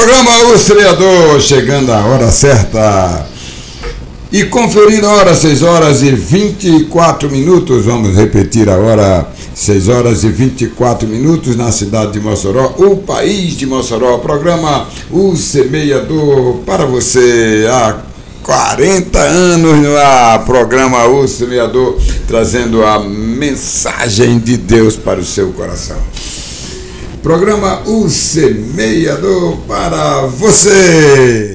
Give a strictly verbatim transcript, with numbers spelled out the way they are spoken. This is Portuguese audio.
Programa O Semeador, chegando a hora certa. E conferindo a hora, seis horas e vinte e quatro minutos. Vamos repetir a hora, seis horas e vinte e quatro minutos, na cidade de Mossoró, o país de Mossoró. Programa O Semeador para você há quarenta anos no ar. Programa O Semeador, trazendo a mensagem de Deus para o seu coração. Programa O Semeador para você.